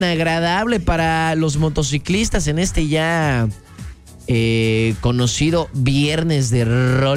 agradable para los motociclistas en este ya conocido Viernes de Rol.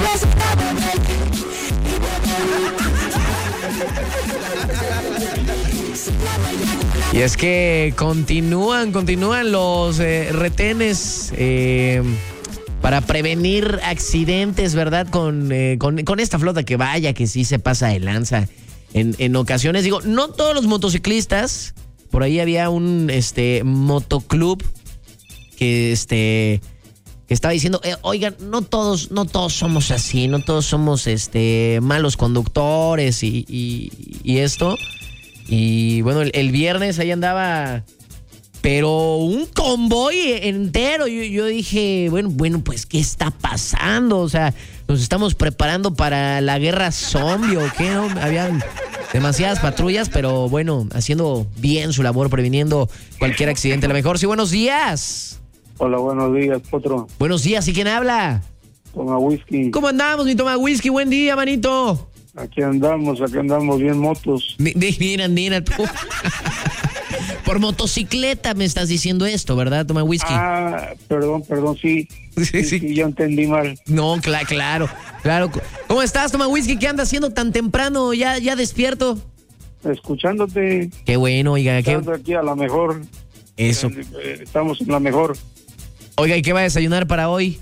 Y es que continúan los retenes para prevenir accidentes, ¿verdad? Con esta flota que vaya, que sí se pasa de lanza en ocasiones. Digo, no todos los motociclistas. Por ahí había un motoclub que estaba diciendo, oigan, no todos somos así, no todos somos malos conductores y esto. Y bueno, el viernes ahí andaba, pero un convoy entero. Yo dije, bueno, pues, ¿qué está pasando? O sea, ¿nos estamos preparando para la guerra zombie o qué, no? Habían demasiadas patrullas, pero bueno, haciendo bien su labor, previniendo cualquier accidente. A lo mejor, sí, buenos días. Hola, buenos días, Potro. Buenos días, ¿y quién habla? Toma Whisky. ¿Cómo andamos, mi Toma Whisky? Buen día, manito. Aquí andamos bien motos. Mira tú. Por motocicleta me estás diciendo esto, ¿verdad, Toma Whisky? Perdón, sí. Sí, yo entendí mal. No, claro. ¿Cómo estás, Toma Whisky? ¿Qué andas haciendo tan temprano, ya despierto? Escuchándote. Qué bueno, oiga. Estamos aquí a la mejor. Eso. Estamos en la mejor. Oiga, ¿y qué va a desayunar para hoy?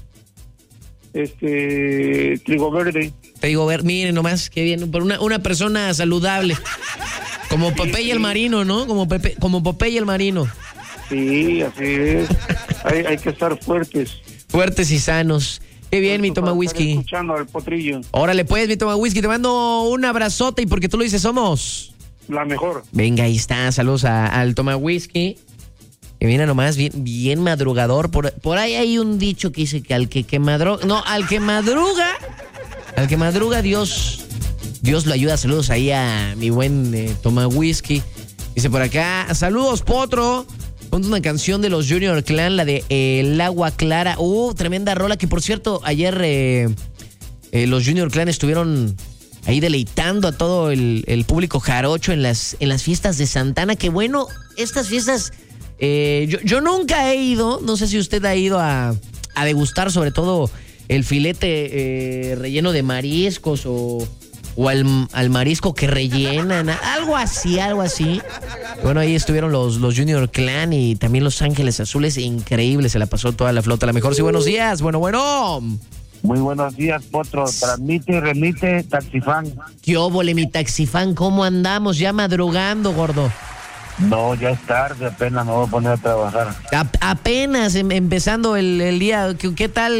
Trigo verde. Trigo verde, miren nomás, qué bien. Por una persona saludable. Como Popeye el Marino, ¿no? Como Popeye el Marino. Sí, así es. hay que estar fuertes. Fuertes y sanos. Qué bien, mi Toma Whisky. Escuchando al potrillo. Órale, pues, mi Toma Whisky, te mando un abrazote y porque tú lo dices, somos la mejor. Venga, ahí está. Saludos al Toma Whisky. Que viene nomás bien madrugador. Por ahí hay un dicho que dice que al que madruga. No, al que madruga Dios lo ayuda. Saludos ahí a mi buen Toma Whisky. Dice por acá, saludos, Potro. Ponte una canción de los Junior Clan, la de El Agua Clara. Tremenda rola, que por cierto, ayer los Junior Clan estuvieron ahí deleitando a todo el público jarocho en las fiestas de Santana. Que bueno, estas fiestas, yo nunca he ido, no sé si usted ha ido a degustar sobre todo el filete relleno de mariscos o al marisco que rellenan, algo así. Bueno, ahí estuvieron los Junior Clan y también Los Ángeles Azules, increíble, se la pasó toda la flota. A lo mejor sí, buenos días, bueno. Muy buenos días, Potro, transmite y remite, Taxifán. ¿Qué óvole, mi Taxifán? ¿Cómo andamos? Ya madrugando, gordo. No, ya es tarde, apenas me voy a poner a trabajar. Apenas empezando el día, ¿qué tal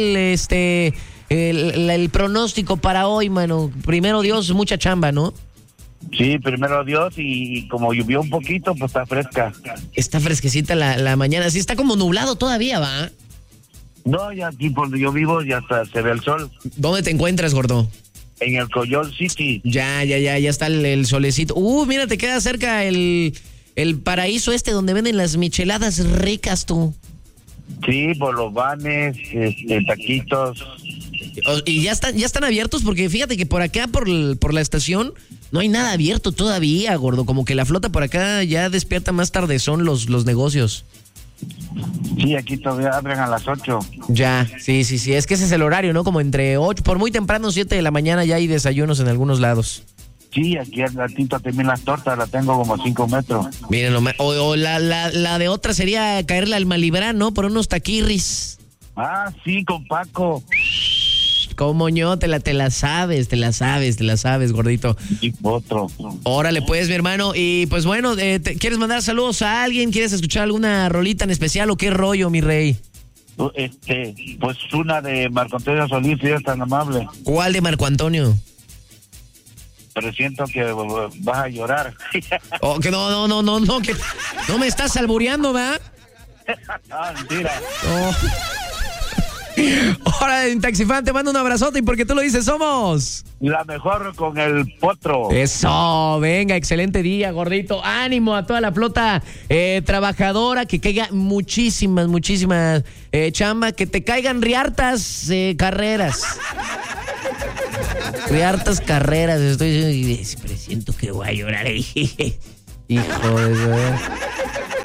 el pronóstico para hoy, mano? Primero Dios, mucha chamba, ¿no? Sí, primero Dios, y como llovió un poquito, pues está fresca. Está fresquecita la mañana, sí está como nublado todavía, ¿va? No, ya aquí por donde yo vivo ya se ve el sol. ¿Dónde te encuentras, gordo? En el Coyol City. Ya está el solecito. Mira, te queda cerca el paraíso donde venden las micheladas ricas, tú. Sí, por los vanes, taquitos. Y ya están abiertos, porque fíjate que por acá, por la estación, no hay nada abierto todavía, gordo. Como que la flota por acá ya despierta más tarde, son los negocios. Sí, aquí todavía abren a las 8. Ya, sí, es que ese es el horario, ¿no? Como entre 8, por muy temprano, 7 de la mañana ya hay desayunos en algunos lados. Sí, aquí al ratito también las tortas, la tengo como 5 metros. Miren, o la de otra sería caerle al Malibrán, ¿no? Por unos taquirris. Sí, con Paco. ¿Cómo no? Te la sabes, gordito. Y otro. Órale, pues, mi hermano. Y pues bueno, ¿quieres mandar saludos a alguien? ¿Quieres escuchar alguna rolita en especial o qué rollo, mi rey? Pues una de Marco Antonio Solís, si es tan amable. ¿Cuál de Marco Antonio? Pero siento que vas a llorar. Que no, que no me estás albureando, ¿verdad? Mentira. Ahora, Taxifán, te mando un abrazote y porque tú lo dices, somos la mejor con el Potro. Eso, venga, excelente día, gordito. Ánimo a toda la flota trabajadora, que caiga muchísimas chamba, que te caigan riartas carreras. Riartas carreras, estoy diciendo, presiento que voy a llorar. Hijo de eso.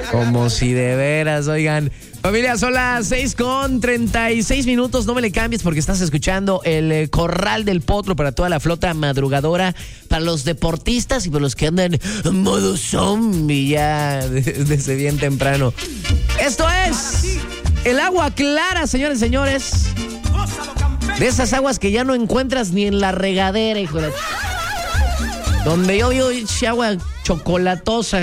Como si de veras, oigan. Familia, son las 6:36. No me le cambies porque estás escuchando el Corral del Potro para toda la flota madrugadora, para los deportistas y para los que andan en modo zombie ya desde bien temprano. Esto es el agua clara, señores y señores. De esas aguas que ya no encuentras ni en la regadera, hijo de la... Donde yo vivo, agua chocolatosa.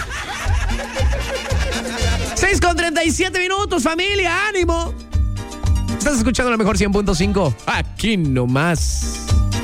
6:37, familia, ánimo. Estás escuchando la mejor 100.5. Aquí nomás.